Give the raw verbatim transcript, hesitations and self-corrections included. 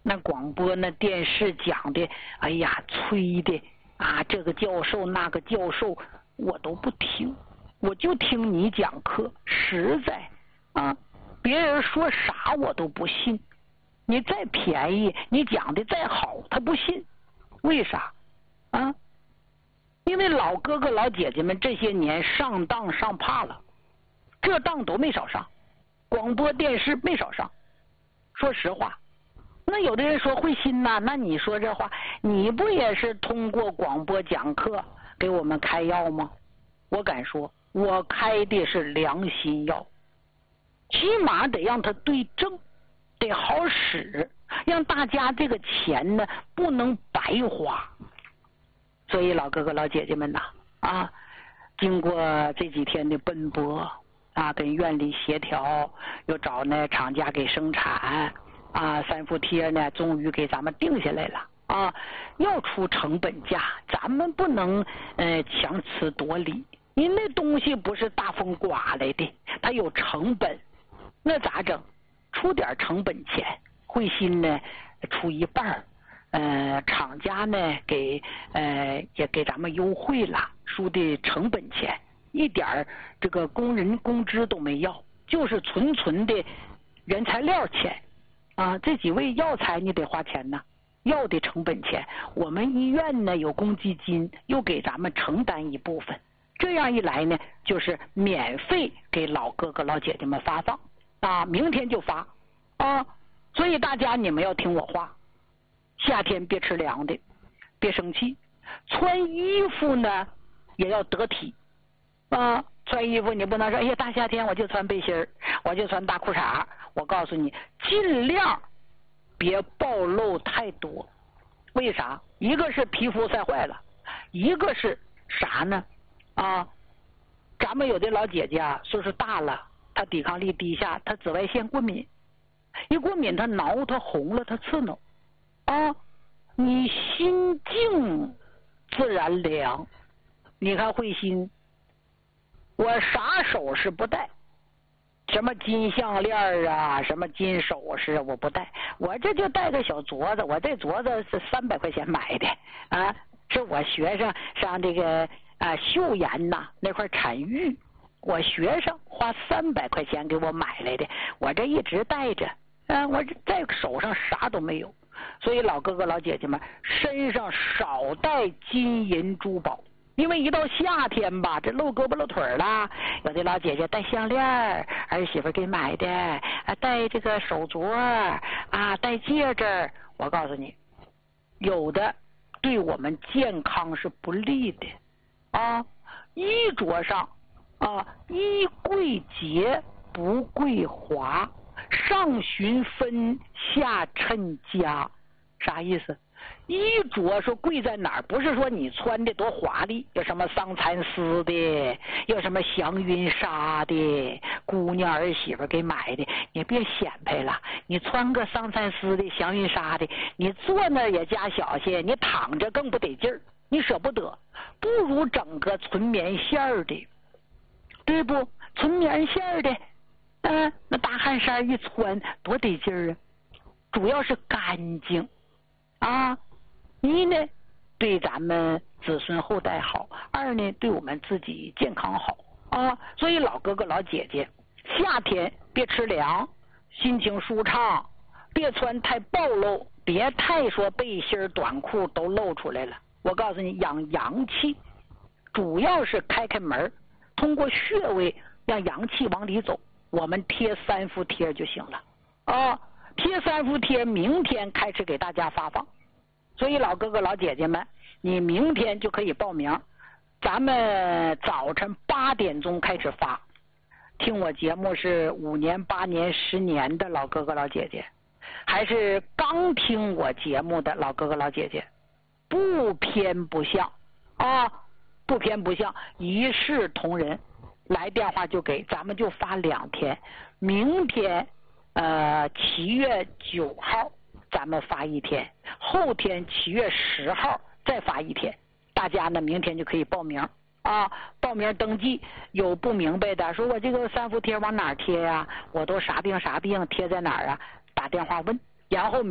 那广播那电视讲的，哎呀，吹的啊，这个教授那个教授，我都不听，我就听你讲课，实在啊，别人说啥我都不信。你再便宜，你讲的再好，他不信，为啥？啊？因为老哥哥老姐姐们这些年上当上怕了，这当都没少上，广播电视没少上。说实话，那有的人说慧心呐，那你说这话，你不也是通过广播讲课给我们开药吗？我敢说，我开的是良心药，起码得让它对症，得好使，让大家这个钱呢不能白花。所以老哥哥老姐姐们呐，啊，经过这几天的奔波啊，跟院里协调，又找那厂家给生产啊，三伏贴呢终于给咱们定下来了啊，要出成本价，咱们不能呃强词夺理，你那东西不是大风刮来的，它有成本，那咋整？出点成本钱，慧心呢出一半，呃，厂家呢给呃也给咱们优惠了，出的成本钱，一点这个工人工资都没要，就是纯纯的原材料钱啊。这几位药材你得花钱呐，药的成本钱，我们医院呢有公积金，又给咱们承担一部分，这样一来呢，就是免费给老哥哥老姐姐们发放啊，明天就发啊。所以大家你们要听我话，夏天别吃凉的，别生气，穿衣服呢也要得体啊。穿衣服你不能说，哎呀，大夏天我就穿背心儿，我就穿大裤衩。我告诉你，尽量别暴露太多。为啥？一个是皮肤晒坏了，一个是啥呢？啊，咱们有的老姐姐啊，岁数大了，她抵抗力低下，她紫外线过敏，一过敏她挠，她红了，她刺挠啊。你心静自然凉。你看慧心，我啥首饰不戴，什么金项链啊，什么金首饰我不戴，我这就戴个小镯子，我这镯子是三百块钱买的啊，是我学生上这个啊岫岩呐那块产玉，我学生花三百块钱给我买来的，我这一直戴着，啊，我这在手上啥都没有。所以老哥哥老姐姐们身上少带金银珠宝，因为一到夏天吧，这露胳膊露腿了，有的老姐姐戴项链，儿媳妇给买的，啊，戴这个手镯啊，戴戒指，我告诉你，有的对我们健康是不利的啊。衣着上啊，衣贵洁不贵华，上循分下衬佳。啥意思？衣着说贵在哪儿？不是说你穿的多华丽，有什么桑蚕丝的，有什么祥云纱的，姑娘儿媳妇给买的，你别显摆了。你穿个桑蚕丝的、祥云纱的，你坐那儿也加小些，你躺着更不得劲儿，你舍不得，不如整个纯棉线的，对不？纯棉线的，嗯、呃，那大汗衫一穿多得劲儿啊！主要是干净。啊，一呢对咱们子孙后代好，二呢对我们自己健康好啊。所以老哥哥老姐姐，夏天别吃凉，心情舒畅，别穿太暴露，别太说背心短裤都露出来了。我告诉你，养阳气，主要是开开门，通过穴位让阳气往里走。我们贴三伏贴就行了啊。贴三伏贴，明天开始给大家发放，所以老哥哥老姐姐们，你明天就可以报名，咱们早晨八点钟开始发。听我节目是五年、八年、十年的老哥哥老姐姐，还是刚听我节目的老哥哥老姐姐，不偏不向啊，不偏不向，一视同仁。来电话就给，咱们就发两天，明天。呃，七月九号咱们发一天，后天七月十号再发一天，大家呢明天就可以报名啊，报名登记。有不明白的，说我这个三伏贴往哪儿贴呀、啊？我都啥病啥病，贴在哪儿啊？打电话问，然后。